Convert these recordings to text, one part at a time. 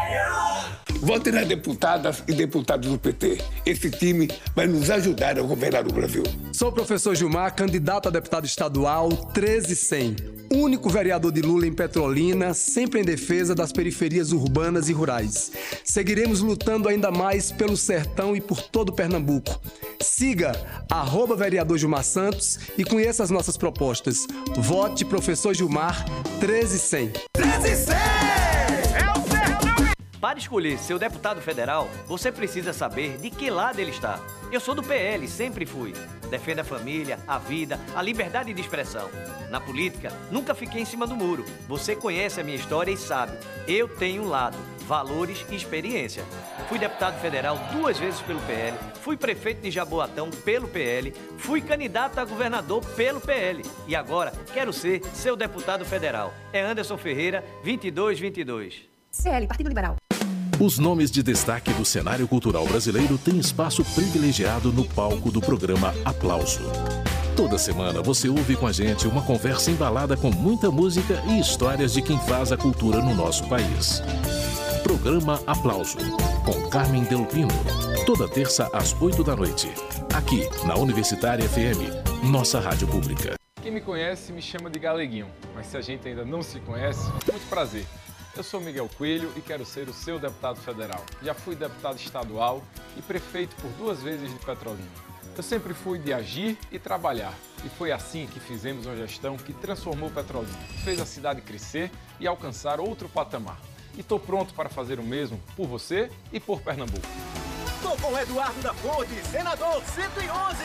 Vote nas deputadas e deputados do PT. Esse time vai nos ajudar a governar o Brasil. Sou o professor Gilmar, candidato a deputado estadual 13100. Único vereador de Lula em Petrolina, sempre em defesa das periferias urbanas e rurais. Seguiremos lutando ainda mais pelo sertão e por todo Pernambuco. Siga @vereador Gilmar Santos e conheça as nossas propostas. Vote professor Gilmar 13100. 13100! Para escolher seu deputado federal, você precisa saber de que lado ele está. Eu sou do PL, sempre fui. Defendo a família, a vida, a liberdade de expressão. Na política, nunca fiquei em cima do muro. Você conhece a minha história e sabe. Eu tenho um lado, valores e experiência. Fui deputado federal 2 vezes pelo PL, fui prefeito de Jaboatão pelo PL, fui candidato a governador pelo PL. E agora, quero ser seu deputado federal. É Anderson Ferreira, 2222. CL, Partido Liberal. Os nomes de destaque do cenário cultural brasileiro têm espaço privilegiado no palco do programa Aplauso. Toda semana você ouve com a gente uma conversa embalada com muita música e histórias de quem faz a cultura no nosso país. Programa Aplauso, com Carmen Delpino. Toda terça às 8 da noite. Aqui, na Universitária FM, nossa rádio pública. Quem me conhece me chama de Galeguinho, mas se a gente ainda não se conhece, muito prazer. Eu sou Miguel Coelho e quero ser o seu deputado federal. Já fui deputado estadual e prefeito por 2 vezes de Petrolina. Eu sempre fui de agir e trabalhar. E foi assim que fizemos uma gestão que transformou Petrolina, fez a cidade crescer e alcançar outro patamar. E estou pronto para fazer o mesmo por você e por Pernambuco. Estou com Eduardo da Fonte, senador 111.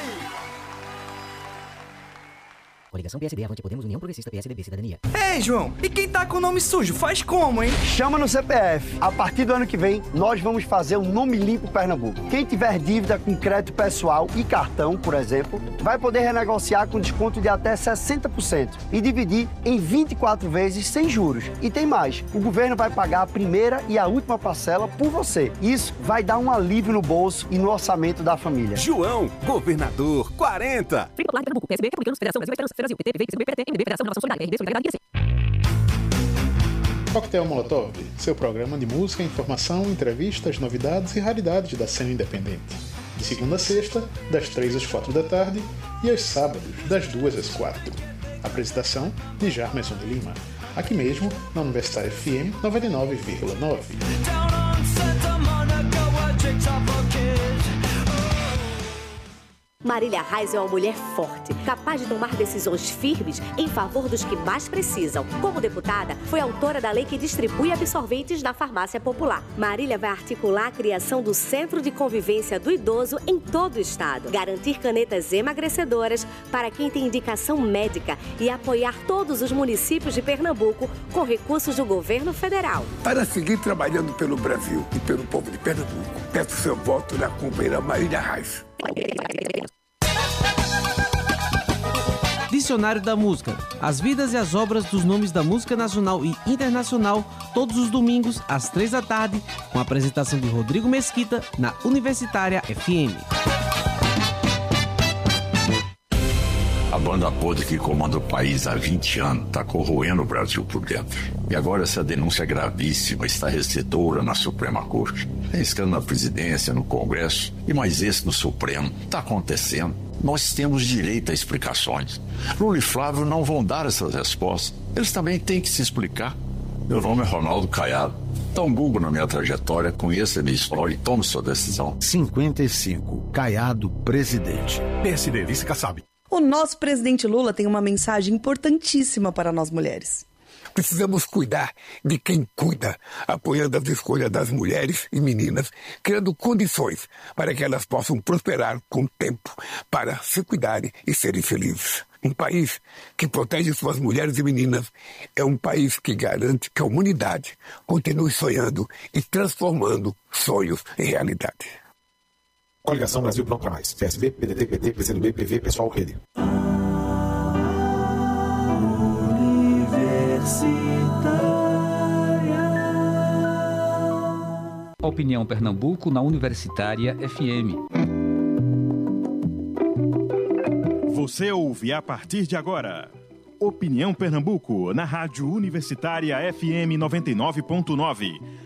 Coligação PSD, Avante Podemos, União Progressista, PSDB, Cidadania. Ei, João, e quem tá com o nome sujo faz como, hein? Chama no CPF. A partir do ano que vem, nós vamos fazer um nome limpo Pernambuco. Quem tiver dívida com crédito pessoal e cartão, por exemplo, vai poder renegociar com desconto de até 60% e dividir em 24 vezes sem juros. E tem mais, o governo vai pagar a primeira e a última parcela por você. Isso vai dar um alívio no bolso e no orçamento da família. João, governador 40. Free Popular de Pernambuco, PSB, Republicanos, Federação Brasil, Esperança, Brasil, PT, PV, PCB, PDT, MDB, Federação Renovação Solidária, RD, Solidariedade e AC. Coquetel Molotov, seu programa de música, informação, entrevistas, novidades e raridades da cena independente. De segunda a sexta, das 3 às 4 da tarde e aos sábados, das 2 às 4. Apresentação de Jarmerson de Lima. Aqui mesmo, na Universitária FM 99,9. Marília Reis é uma mulher forte, capaz de tomar decisões firmes em favor dos que mais precisam. Como deputada, foi autora da lei que distribui absorventes na farmácia popular. Marília vai articular a criação do Centro de Convivência do Idoso em todo o estado, garantir canetas emagrecedoras para quem tem indicação médica e apoiar todos os municípios de Pernambuco com recursos do governo federal. Para seguir trabalhando pelo Brasil e pelo povo de Pernambuco, peço seu voto na companheira Marília Reis. Dicionário da Música. As vidas e as obras dos nomes da música nacional e internacional, todos os domingos, às 3 da tarde, com a apresentação de Rodrigo Mesquita, na Universitária FM. A banda podre que comanda o país há 20 anos está corroendo o Brasil por dentro. E agora essa denúncia gravíssima está recedora na Suprema Corte. Tem escândalo na presidência, no Congresso e mais esse no Supremo. Está acontecendo. Nós temos direito a explicações. Lula e Flávio não vão dar essas respostas. Eles também têm que se explicar. Meu nome é Ronaldo Caiado. Dá um Google na minha trajetória, conheça a minha história e tome sua decisão. 55. Caiado, presidente. PSD, vice Kassab. O nosso presidente Lula tem uma mensagem importantíssima para nós mulheres. Precisamos cuidar de quem cuida, apoiando as escolhas das mulheres e meninas, criando condições para que elas possam prosperar com o tempo, para se cuidarem e serem felizes. Um país que protege suas mulheres e meninas é um país que garante que a humanidade continue sonhando e transformando sonhos em realidade. Coligação Brasil Pronto para Mais. PSB, PDT, PT, PCdoB, PV, Pessoal, Rede. Opinião Pernambuco na Universitária FM. Você ouve a partir de agora Opinião Pernambuco na Rádio Universitária FM 99.9.